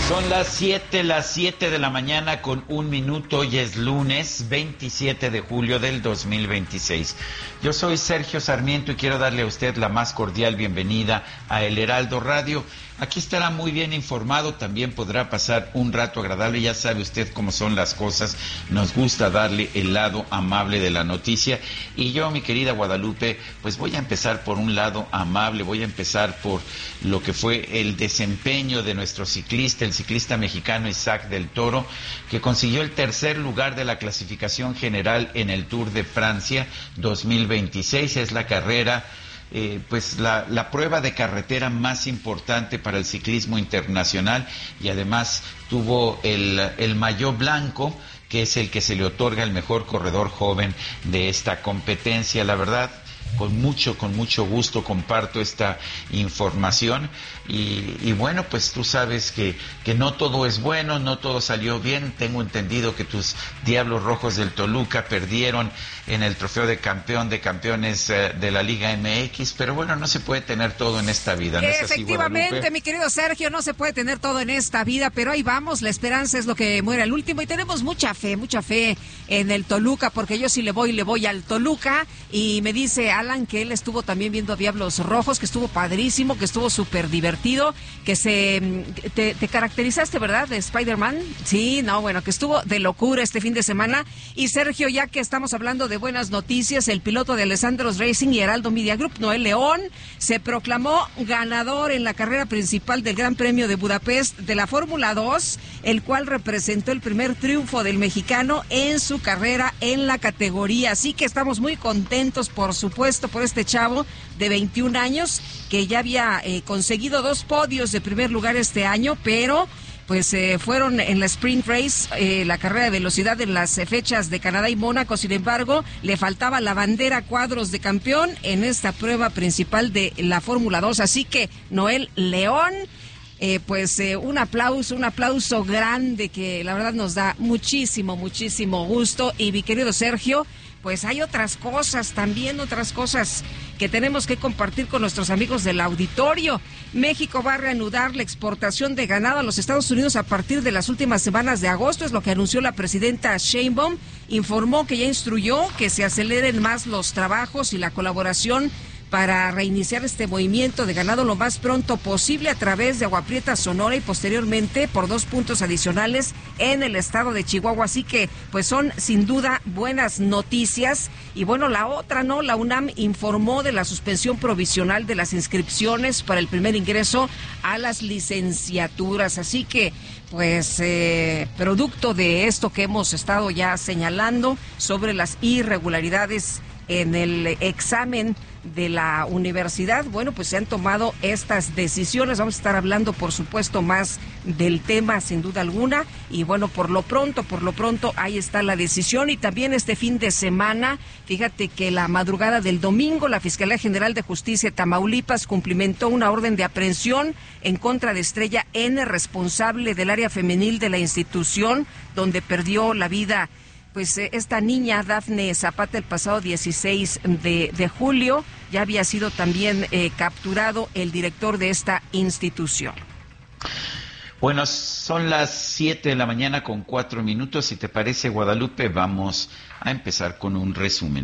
Son las 7 de la mañana con 1 minuto. Hoy es lunes 27 de julio del 2026. Yo soy Sergio Sarmiento y quiero darle a usted la más cordial bienvenida a El Heraldo Radio. Aquí estará muy bien informado, también podrá pasar un rato agradable. Ya sabe usted cómo son las cosas, nos gusta darle el lado amable de la noticia. Y yo, mi querida Guadalupe, pues voy a empezar por un lado amable, voy a empezar por lo que fue el desempeño de nuestro ciclista, el ciclista mexicano Isaac del Toro, que consiguió el tercer lugar de la clasificación general en el Tour de Francia 2026. Es la carrera, pues la prueba de carretera más importante para el ciclismo internacional, y además tuvo el maillot blanco, que es el que se le otorga al mejor corredor joven de esta competencia. La verdad, con mucho gusto comparto esta información. Y bueno, pues tú sabes que no todo es bueno, no todo salió bien. Tengo entendido que tus Diablos Rojos del Toluca perdieron en el trofeo de campeón de campeones de la Liga MX, pero bueno, no se puede tener todo en esta vida, ¿no es así, Efectivamente, Guadalupe? mi querido Sergio, no se puede tener todo en esta vida, pero ahí vamos, la esperanza es lo que muere al último, y tenemos mucha fe en el Toluca, porque yo sí le voy al Toluca. Y me dice Alan que él estuvo también viendo a Diablos Rojos, que estuvo padrísimo, que estuvo súper divertido, que te caracterizaste, ¿verdad?, de Spider-Man. Sí, no, bueno, que estuvo de locura este fin de semana. Y Sergio, ya que estamos hablando de buenas noticias, el piloto de Alessandros Racing y Heraldo Media Group, Noel León, se proclamó ganador en la carrera principal del Gran Premio de Budapest de la Fórmula 2, el cual representó el primer triunfo del mexicano en su carrera en la categoría. Así que estamos muy contentos, por supuesto, por este chavo de 21 años que ya había conseguido 2 podios de primer lugar este año, pero pues fueron en la Sprint Race, la carrera de velocidad en las fechas de Canadá y Mónaco. Sin embargo, le faltaba la bandera cuadros de campeón en esta prueba principal de la Fórmula 2. Así que Noel León, un aplauso grande, que la verdad nos da muchísimo gusto. Y mi querido Sergio, pues hay otras cosas que tenemos que compartir con nuestros amigos del auditorio. México va a reanudar la exportación de ganado a los Estados Unidos a partir de las últimas semanas de agosto, es lo que anunció la presidenta Sheinbaum. Informó que ya instruyó que se aceleren más los trabajos y la colaboración para reiniciar este movimiento de ganado lo más pronto posible a través de Agua Prieta, Sonora, y posteriormente por 2 puntos adicionales en el estado de Chihuahua. Así que pues son sin duda buenas noticias. Y bueno, la otra, ¿no? La UNAM informó de la suspensión provisional de las inscripciones para el primer ingreso a las licenciaturas. Así que pues producto de esto que hemos estado ya señalando sobre las irregularidades en el examen de la universidad, bueno, pues se han tomado estas decisiones. Vamos a estar hablando, por supuesto, más del tema, sin duda alguna. Y bueno, por lo pronto, ahí está la decisión. Y también este fin de semana, fíjate que la madrugada del domingo, la Fiscalía General de Justicia de Tamaulipas cumplimentó una orden de aprehensión en contra de Estrella N., responsable del área femenil de la institución, donde perdió la vida pues esta niña, Dafne Zapata, el pasado 16 de julio. Ya había sido también capturado el director de esta institución. Bueno, son las 7 de la mañana con 4 minutos. Si te parece, Guadalupe, vamos a empezar con un resumen.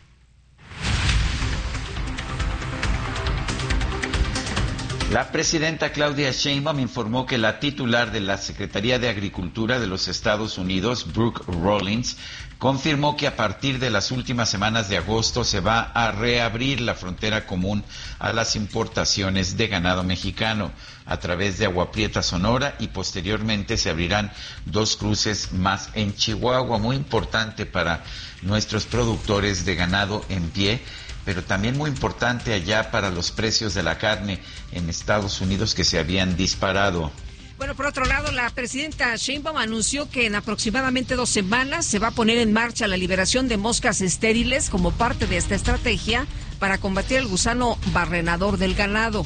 La presidenta Claudia Sheinbaum informó que la titular de la Secretaría de Agricultura de los Estados Unidos, Brooke Rollins, confirmó que a partir de las últimas semanas de agosto se va a reabrir la frontera común a las importaciones de ganado mexicano a través de Agua Prieta, Sonora, y posteriormente se abrirán 2 cruces más en Chihuahua. Muy importante para nuestros productores de ganado en pie, pero también muy importante allá para los precios de la carne en Estados Unidos, que se habían disparado. Bueno, por otro lado, la presidenta Sheinbaum anunció que en aproximadamente 2 semanas se va a poner en marcha la liberación de moscas estériles como parte de esta estrategia para combatir el gusano barrenador del ganado.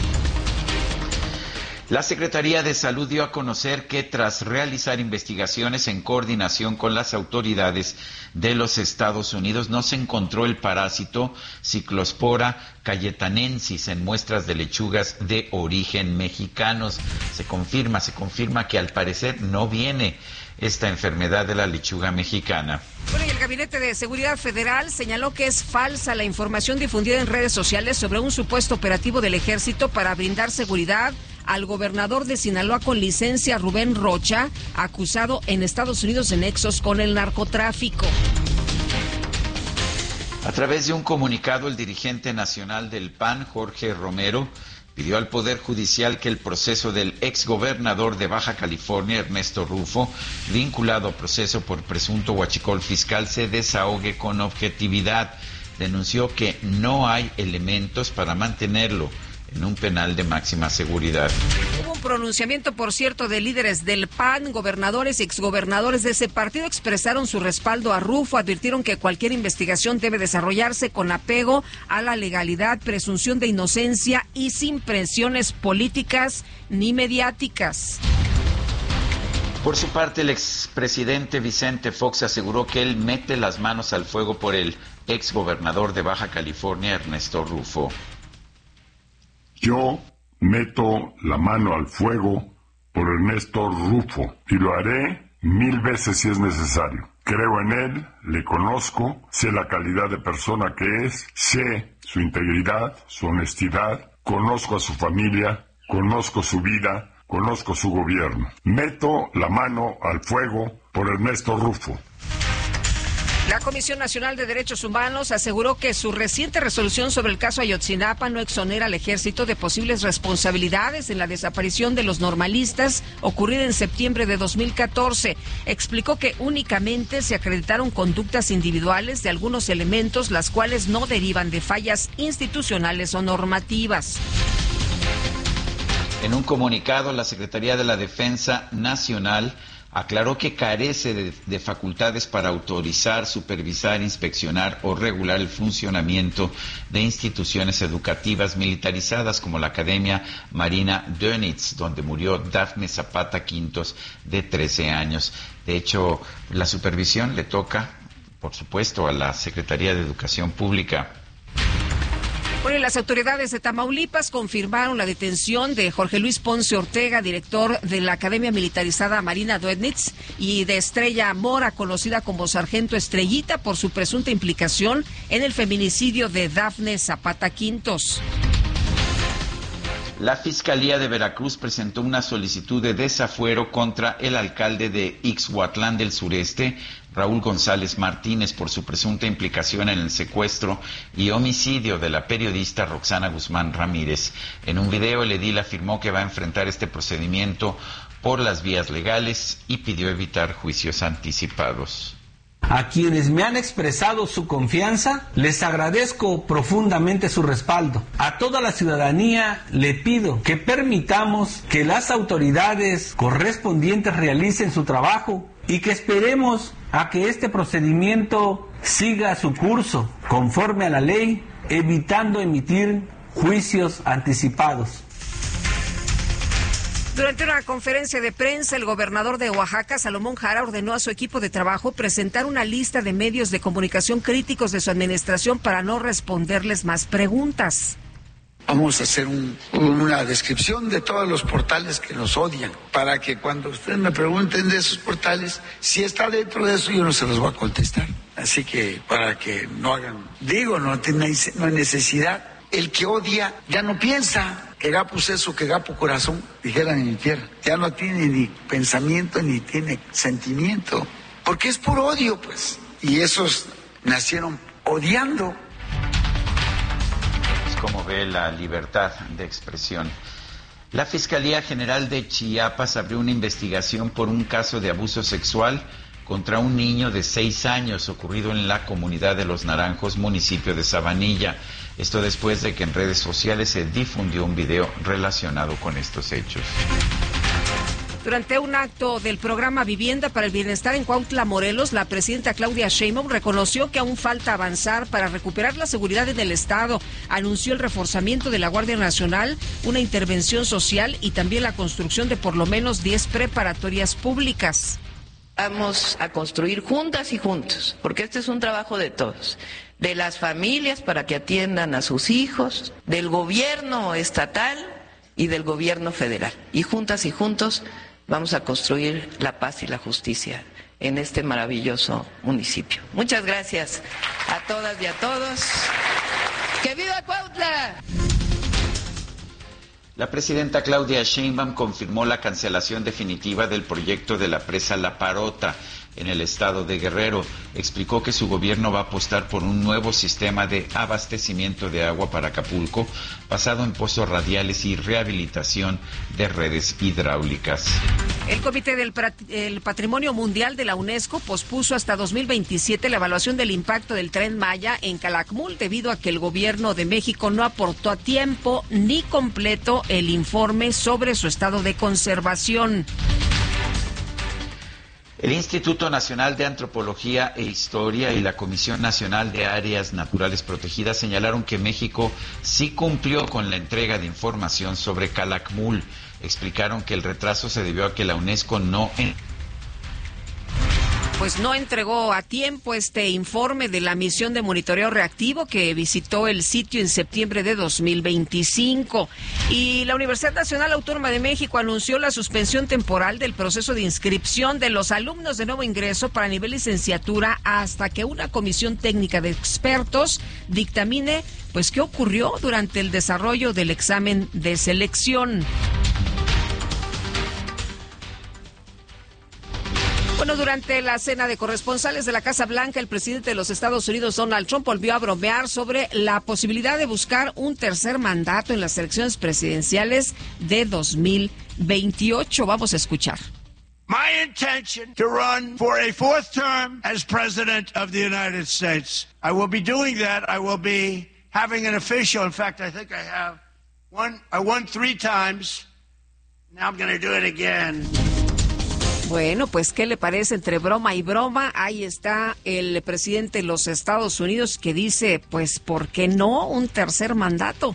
La Secretaría de Salud dio a conocer que tras realizar investigaciones en coordinación con las autoridades de los Estados Unidos, no se encontró el parásito Cyclospora cayetanensis en muestras de lechugas de origen mexicanos. se confirma que al parecer no viene esta enfermedad de la lechuga mexicana. Bueno, y el Gabinete de Seguridad Federal señaló que es falsa la información difundida en redes sociales sobre un supuesto operativo del Ejército para brindar seguridad al gobernador de Sinaloa con licencia, Rubén Rocha, acusado en Estados Unidos de nexos con el narcotráfico. A través de un comunicado, el dirigente nacional del PAN, Jorge Romero, pidió al Poder Judicial que el proceso del exgobernador de Baja California, Ernesto Rufo, vinculado a proceso por presunto huachicol fiscal, se desahogue con objetividad. Denunció que no hay elementos para mantenerlo en un penal de máxima seguridad. Hubo un pronunciamiento, por cierto, de líderes del PAN, gobernadores y exgobernadores de ese partido expresaron su respaldo a Rufo, advirtieron que cualquier investigación debe desarrollarse con apego a la legalidad, presunción de inocencia y sin presiones políticas ni mediáticas. Por su parte, el expresidente Vicente Fox aseguró que él mete las manos al fuego por el exgobernador de Baja California, Ernesto Rufo. Yo meto la mano al fuego por Ernesto Rufo y lo haré 1000 veces si es necesario. Creo en él, le conozco, sé la calidad de persona que es, sé su integridad, su honestidad, conozco a su familia, conozco su vida, conozco su gobierno. Meto la mano al fuego por Ernesto Rufo. La Comisión Nacional de Derechos Humanos aseguró que su reciente resolución sobre el caso Ayotzinapa no exonera al Ejército de posibles responsabilidades en la desaparición de los normalistas ocurrida en septiembre de 2014. Explicó que únicamente se acreditaron conductas individuales de algunos elementos, las cuales no derivan de fallas institucionales o normativas. En un comunicado, la Secretaría de la Defensa Nacional aclaró que carece de facultades para autorizar, supervisar, inspeccionar o regular el funcionamiento de instituciones educativas militarizadas como la Academia Marina Dönitz, donde murió Dafne Zapata Quintos, de 13 años. De hecho, la supervisión le toca, por supuesto, a la Secretaría de Educación Pública. Bueno, las autoridades de Tamaulipas confirmaron la detención de Jorge Luis Ponce Ortega, director de la Academia Militarizada Marina Dönitz, y de Estrella Mora, conocida como Sargento Estrellita, por su presunta implicación en el feminicidio de Dafne Zapata Quintos. La Fiscalía de Veracruz presentó una solicitud de desafuero contra el alcalde de Ixhuatlán del Sureste, Raúl González Martínez, por su presunta implicación en el secuestro y homicidio de la periodista Roxana Guzmán Ramírez. En un video, el edil afirmó que va a enfrentar este procedimiento por las vías legales y pidió evitar juicios anticipados. A quienes me han expresado su confianza, les agradezco profundamente su respaldo. A toda la ciudadanía le pido que permitamos que las autoridades correspondientes realicen su trabajo y que esperemos a que este procedimiento siga su curso conforme a la ley, evitando emitir juicios anticipados. Durante una conferencia de prensa, el gobernador de Oaxaca, Salomón Jara, ordenó a su equipo de trabajo presentar una lista de medios de comunicación críticos de su administración para no responderles más preguntas. Vamos a hacer una descripción de todos los portales que nos odian, para que cuando ustedes me pregunten de esos portales, si está dentro de eso, yo no se los voy a contestar. Así que para que no hagan, no hay necesidad. El que odia ya no piensa. Que gapo es eso, que gapo corazón, dijeran en mi tierra. Ya no tiene ni pensamiento ni tiene sentimiento, porque es puro odio, pues. Y esos nacieron odiando. Como ve la libertad de expresión. La Fiscalía General de Chiapas abrió una investigación por un caso de abuso sexual contra un niño de 6 años ocurrido en la comunidad de Los Naranjos, municipio de Sabanilla. Esto después de que en redes sociales se difundió un video relacionado con estos hechos. Durante un acto del programa Vivienda para el Bienestar en Cuautla, Morelos, la presidenta Claudia Sheinbaum reconoció que aún falta avanzar para recuperar la seguridad en el Estado. Anunció el reforzamiento de la Guardia Nacional, una intervención social y también la construcción de por lo menos 10 preparatorias públicas. Vamos a construir juntas y juntos, porque este es un trabajo de todos, de las familias para que atiendan a sus hijos, del gobierno estatal y del gobierno federal. Y juntas y juntos vamos a construir la paz y la justicia en este maravilloso municipio. Muchas gracias a todas y a todos. ¡Que viva Cuautla! La presidenta Claudia Sheinbaum confirmó la cancelación definitiva del proyecto de la presa La Parota en el estado de Guerrero. Explicó que su gobierno va a apostar por un nuevo sistema de abastecimiento de agua para Acapulco, basado en pozos radiales y rehabilitación de redes hidráulicas. El Comité del Patrimonio Mundial de la UNESCO pospuso hasta 2027 la evaluación del impacto del Tren Maya en Calakmul debido a que el gobierno de México no aportó a tiempo ni completo el informe sobre su estado de conservación. El Instituto Nacional de Antropología e Historia y la Comisión Nacional de Áreas Naturales Protegidas señalaron que México sí cumplió con la entrega de información sobre Calakmul. Explicaron que el retraso se debió a que la UNESCO no entregó a tiempo este informe de la misión de monitoreo reactivo que visitó el sitio en septiembre de 2025. Y la Universidad Nacional Autónoma de México anunció la suspensión temporal del proceso de inscripción de los alumnos de nuevo ingreso para nivel licenciatura hasta que una comisión técnica de expertos dictamine pues qué ocurrió durante el desarrollo del examen de selección. Bueno, durante la cena de corresponsales de la Casa Blanca, el presidente de los Estados Unidos, Donald Trump, volvió a bromear sobre la posibilidad de buscar un tercer mandato en las elecciones presidenciales de 2028. Vamos a escuchar. My intention to run for a fourth term as President of the United States. I will be doing that. I will be having an official. In fact, I think I have one. I won 3 times. Now I'm going to do it again. Bueno, pues, ¿qué le parece entre broma y broma? Ahí está el presidente de los Estados Unidos que dice, pues, ¿por qué no un tercer mandato?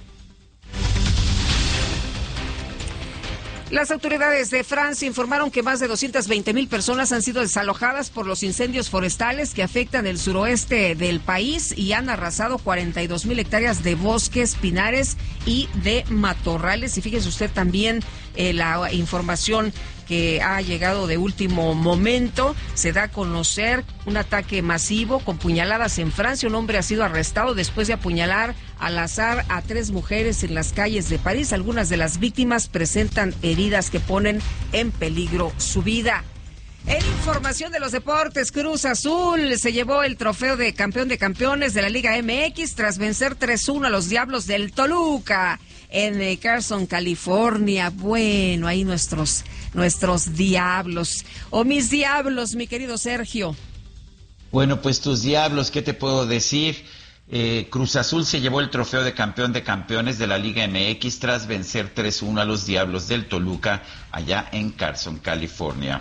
Las autoridades de Francia informaron que más de 220,000 personas han sido desalojadas por los incendios forestales que afectan el suroeste del país y han arrasado 42,000 hectáreas de bosques, pinares y de matorrales. Y fíjese usted también la información que ha llegado de último momento. Se da a conocer un ataque masivo con puñaladas en Francia. Un hombre ha sido arrestado después de apuñalar al azar a 3 mujeres en las calles de París. Algunas de las víctimas presentan heridas que ponen en peligro su vida. En información de los deportes, Cruz Azul se llevó el trofeo de campeón de campeones de la Liga MX tras vencer 3-1 a los Diablos del Toluca en Carson, California. Bueno, ahí nuestros diablos, o mis diablos, mi querido Sergio. Bueno, pues tus diablos, ¿qué te puedo decir? Cruz Azul se llevó el trofeo de campeón de campeones de la Liga MX tras vencer 3-1 a los Diablos del Toluca allá en Carson, California.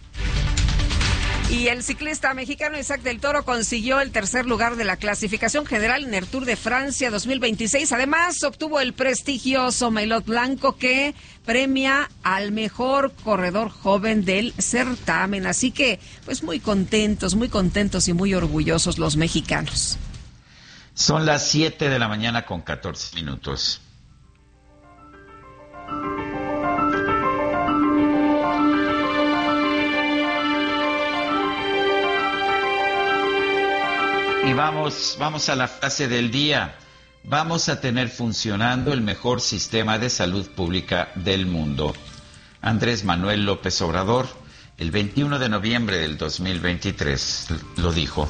Y el ciclista mexicano Isaac del Toro consiguió el tercer lugar de la clasificación general en el Tour de Francia 2026. Además, obtuvo el prestigioso Maillot Blanco que premia al mejor corredor joven del certamen. Así que, pues muy contentos y muy orgullosos los mexicanos. Son las 7 de la mañana con 14 minutos. Y vamos a la frase del día. Vamos a tener funcionando el mejor sistema de salud pública del mundo. Andrés Manuel López Obrador, el 21 de noviembre del 2023, lo dijo.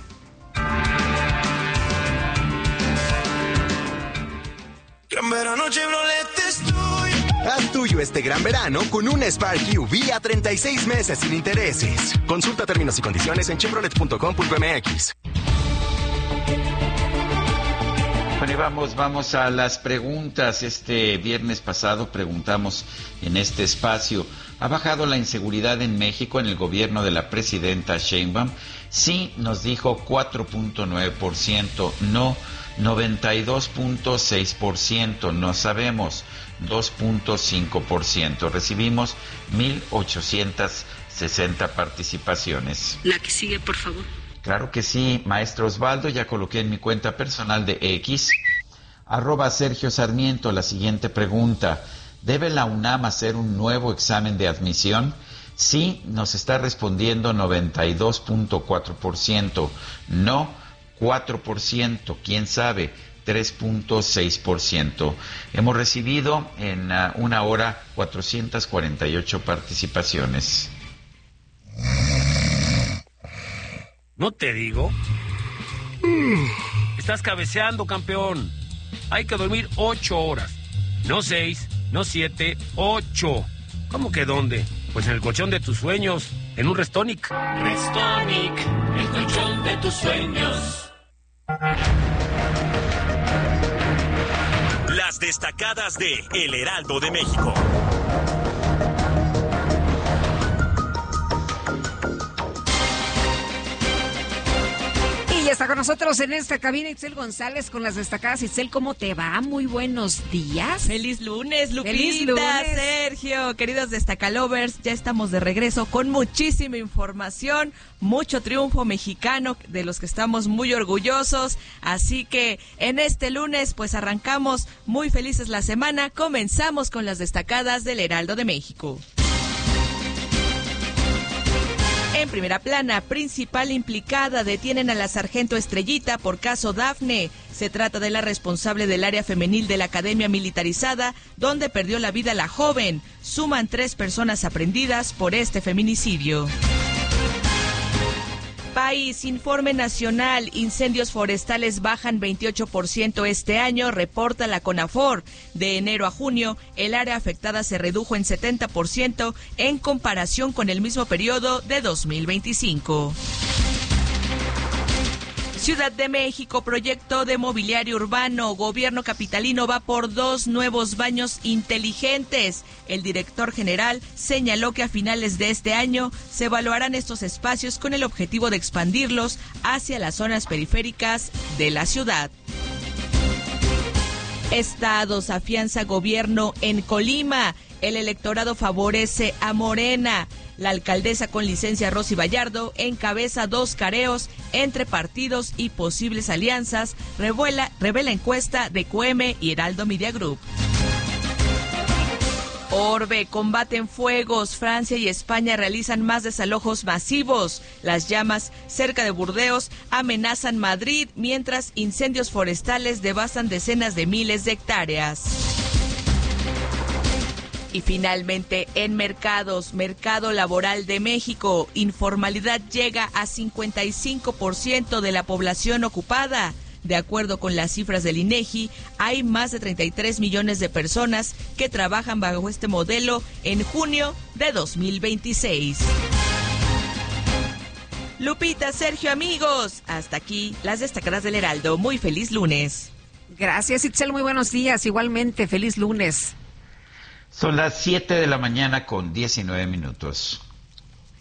Gran verano Chevrolet es tuyo. Haz tuyo este gran verano con un Spark UV a 36 meses sin intereses. Consulta términos y condiciones en chevrolet.com.mx. Bueno, y vamos a las preguntas. Este viernes pasado preguntamos en este espacio, ¿ha bajado la inseguridad en México en el gobierno de la presidenta Sheinbaum? Sí, nos dijo 4.9%, no 92.6%, no sabemos 2.5%. Recibimos 1,860 participaciones. La que sigue, por favor. Claro que sí, maestro Osvaldo, ya coloqué en mi cuenta personal de X, @Sergio Sarmiento, la siguiente pregunta. ¿Debe la UNAM hacer un nuevo examen de admisión? Sí, nos está respondiendo 92.4%. No, 4%. ¿Quién sabe? 3.6%. Hemos recibido en una hora 448 participaciones. ¿No te digo? Estás cabeceando, campeón. Hay que dormir 8 horas. No 6, no 7, 8. ¿Cómo que dónde? Pues en el colchón de tus sueños, en un Restonic. Restonic, el colchón de tus sueños. Las destacadas de El Heraldo de México. Y está con nosotros en esta cabina Itzel González con las destacadas. Itzel, ¿cómo te va? Muy buenos días. Feliz lunes, Lupita, Feliz lunes. Sergio, queridos destacalovers, ya estamos de regreso con muchísima información, mucho triunfo mexicano de los que estamos muy orgullosos, así que en este lunes pues arrancamos muy felices la semana, comenzamos con las destacadas del Heraldo de México. En primera plana, principal implicada, detienen a la sargento Estrellita por caso Dafne. Se trata de la responsable del área femenil de la Academia Militarizada, donde perdió la vida la joven. Suman 3 personas aprehendidas por este feminicidio. País, informe nacional, incendios forestales bajan 28% este año, reporta la CONAFOR. De enero a junio, el área afectada se redujo en 70% en comparación con el mismo periodo de 2025. Ciudad de México, proyecto de mobiliario urbano. Gobierno capitalino va por 2 nuevos baños inteligentes. El director general señaló que a finales de este año se evaluarán estos espacios con el objetivo de expandirlos hacia las zonas periféricas de la ciudad. Estados afianza gobierno en Colima. El electorado favorece a Morena. La alcaldesa con licencia Rosy Vallardo encabeza 2 careos entre partidos y posibles alianzas, revela encuesta de QM y Heraldo Media Group. Orbe, combaten fuegos. Francia y España realizan más desalojos masivos. Las llamas cerca de Burdeos amenazan Madrid, mientras incendios forestales devastan decenas de miles de hectáreas. Y finalmente, en mercados, mercado laboral de México, informalidad llega a 55% de la población ocupada. De acuerdo con las cifras del INEGI, hay más de 33 millones de personas que trabajan bajo este modelo en junio de 2026. Lupita, Sergio, amigos, hasta aquí las destacadas del Heraldo. Muy feliz lunes. Gracias, Itzel, muy buenos días. Igualmente, feliz lunes. Son las 7 de la mañana con 19 minutos.